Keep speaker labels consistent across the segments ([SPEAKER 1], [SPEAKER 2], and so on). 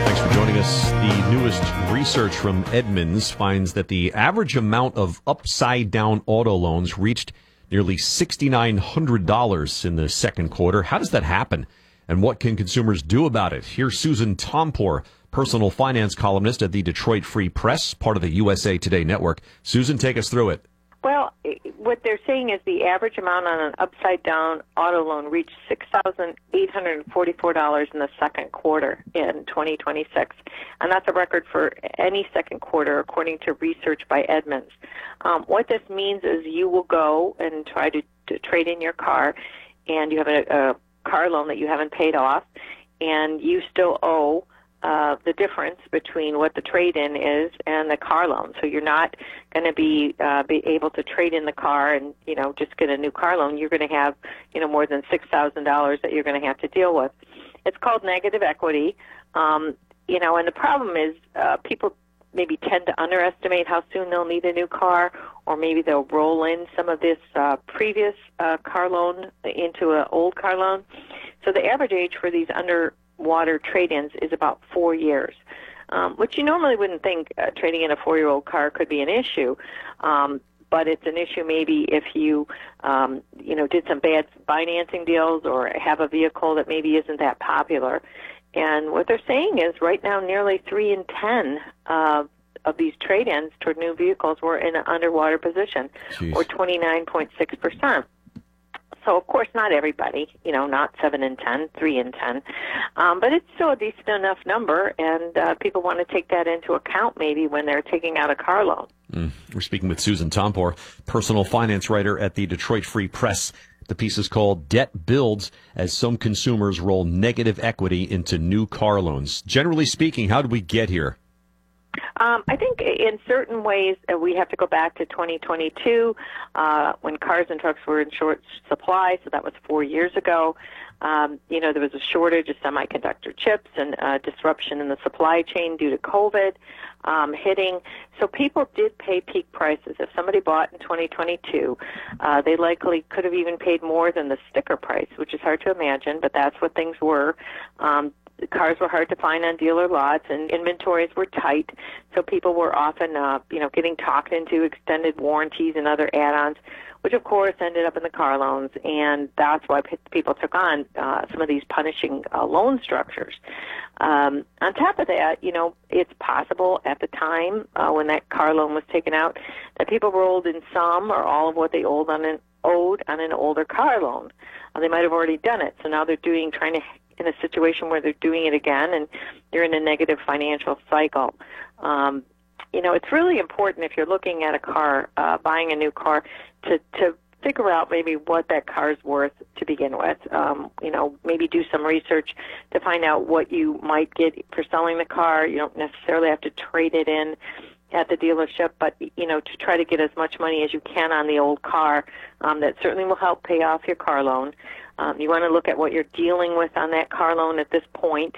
[SPEAKER 1] Thanks for joining us. The newest research from Edmunds finds that the average amount of upside-down auto loans reached nearly $6,900 in the second quarter. How does that happen? And what can consumers do about it? Here's Susan Tompor, personal finance columnist at the Detroit Free Press, part of the USA Today network. Susan, take us through it.
[SPEAKER 2] Well, what they're saying is the average amount on an upside-down auto loan reached $6,844 in the second quarter in 2026, and that's a record for any second quarter, according to research by Edmunds. What this means is you will go and try to trade in your car, and you have a car loan that you haven't paid off, and you still owe the difference between what the trade-in is and the car loan. So you're not going to be able to trade in the car and, just get a new car loan. You're going to have, more than $6,000 that you're going to have to deal with. It's called negative equity. And the problem is people maybe tend to underestimate how soon they'll need a new car, or maybe they'll roll in some of this previous car loan into an old car loan. So the average age for these underwater trade-ins is about 4 years, which you normally wouldn't think trading in a 4-year-old car could be an issue. But it's an issue maybe if you, did some bad financing deals or have a vehicle that maybe isn't that popular. And what they're saying is right now nearly 3 in 10 of these trade-ins toward new vehicles were in an underwater position, or 29.6%. So, of course, not everybody, not 7 in 10, 3 in 10. But it's still a decent enough number, and people want to take that into account maybe when they're taking out a car loan.
[SPEAKER 1] We're speaking with Susan Tompor, personal finance writer at the Detroit Free Press. The piece is called Debt Builds as Some Consumers Roll Negative Equity into New Car Loans. Generally speaking, how did we get here?
[SPEAKER 2] I think in certain ways we have to go back to 2022 when cars and trucks were in short supply, so that was 4 years ago. There was a shortage of semiconductor chips and disruption in the supply chain due to COVID hitting. So people did pay peak prices. If somebody bought in 2022, they likely could have even paid more than the sticker price, which is hard to imagine, but that's what things were. The cars were hard to find on dealer lots, and inventories were tight, so people were often, getting talked into extended warranties and other add-ons, which, of course, ended up in the car loans, and that's why people took on some of these punishing loan structures. On top of that, it's possible at the time when that car loan was taken out that people rolled in some or all of what they owed on an older car loan. They might have already done it, so now they're trying to in a situation where they're doing it again, and they're in a negative financial cycle. It's really important if you're looking at a car, buying a new car, to figure out maybe what that car's worth to begin with. Maybe do some research to find out what you might get for selling the car. You don't necessarily have to trade it in at the dealership, but, to try to get as much money as you can on the old car. That certainly will help pay off your car loan. You want to look at what you're dealing with on that car loan at this point.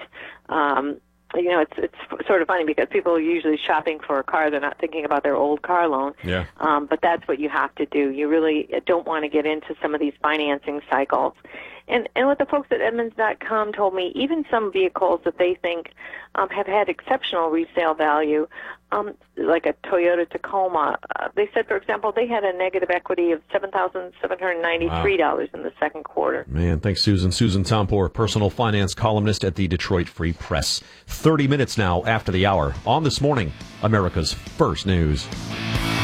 [SPEAKER 2] It's sort of funny because people are usually shopping for a car. They're not thinking about their old car loan.
[SPEAKER 1] Yeah.
[SPEAKER 2] But that's what you have to do. You really don't want to get into some of these financing cycles. And what the folks at Edmunds.com told me, even some vehicles that they think have had exceptional resale value, like a Toyota Tacoma, they said, for example, they had a negative equity of $7,793 in the second quarter.
[SPEAKER 1] Man, thanks, Susan. Susan Tompor, personal finance columnist at the Detroit Free Press. 30 minutes now after the hour on This Morning, America's First News.